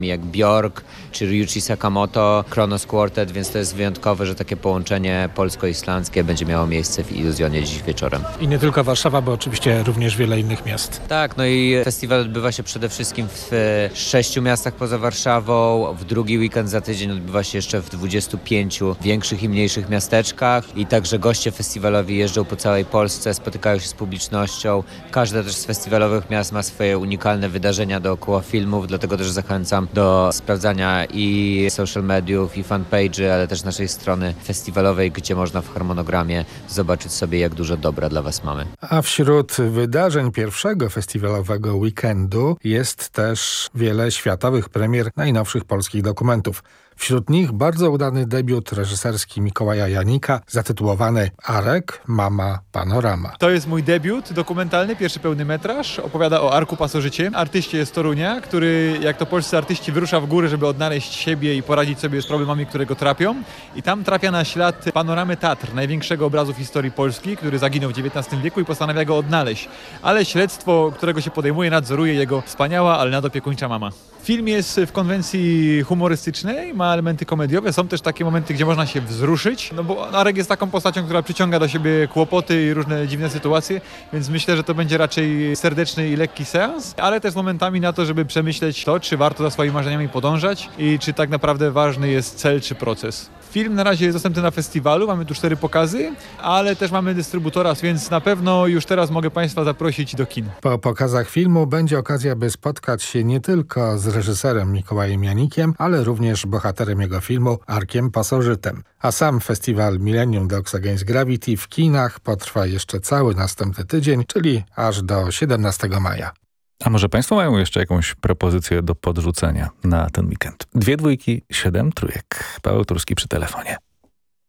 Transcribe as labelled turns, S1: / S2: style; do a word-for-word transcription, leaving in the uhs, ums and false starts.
S1: jak Björk czy Ryuichi Sakamoto, Kronos Quartet, więc to jest wyjątkowe, że takie połączenie polsko-islandzkie będzie miało miejsce w Iluzjonie dziś wieczorem.
S2: I nie tylko Warszawa, bo oczywiście również wiele innych miast.
S1: Tak, no i festiwal odbywa się przede wszystkim w sześciu miastach poza Warszawą. W drugi weekend za tydzień odbywa się jeszcze w dwudziestu pięciu większych i mniejszych miasteczkach. I także goście festiwalowi jeżdżą po całej Polsce, spotykają się z publicznością. Każde też z festiwalowych miast ma swoje unikalne wydarzenia dookoła filmów, dlatego też zachęcam do sprawdzania i social mediów, i fanpage'y, ale też naszej strony festiwalowej, gdzie można w harmonogramie zobaczyć sobie, jak dużo dobra dla Was mamy.
S2: A wśród wydarzeń pierwszego festiwalowego weekendu jest też wiele światowych premier najnowszych polskich dokumentów. Wśród nich bardzo udany debiut reżyserski Mikołaja Janika zatytułowany Arek, mama, panorama.
S3: To jest mój debiut dokumentalny, pierwszy pełny metraż. Opowiada o Arku Pasożycie, artyście z Torunia, który jak to polscy artyści wyrusza w górę, żeby odnaleźć siebie i poradzić sobie z problemami, które go trapią. I tam trafia na ślad panoramy Tatr, największego obrazu w historii Polski, który zaginął w dziewiętnastym wieku i postanawia go odnaleźć. Ale śledztwo, którego się podejmuje, nadzoruje jego wspaniała, ale nadopiekuńcza mama. Film jest w konwencji humorystycznej, ma elementy komediowe, są też takie momenty, gdzie można się wzruszyć, no bo Arek jest taką postacią, która przyciąga do siebie kłopoty i różne dziwne sytuacje, więc myślę, że to będzie raczej serdeczny i lekki seans, ale też momentami na to, żeby przemyśleć to, czy warto za swoimi marzeniami podążać i czy tak naprawdę ważny jest cel czy proces. Film na razie jest dostępny na festiwalu, mamy tu cztery pokazy, ale też mamy dystrybutora, więc na pewno już teraz mogę Państwa zaprosić do kin.
S2: Po pokazach filmu będzie okazja, by spotkać się nie tylko z reżyserem Mikołajem Janikiem, ale również bohaterem jego filmu Arkiem Pasożytem. A sam festiwal Millennium Dogs Against Gravity w kinach potrwa jeszcze cały następny tydzień, czyli aż do siedemnastego maja.
S4: A może Państwo mają jeszcze jakąś propozycję do podrzucenia na ten weekend? Dwie dwójki, siedem trójek. Paweł Turski przy telefonie.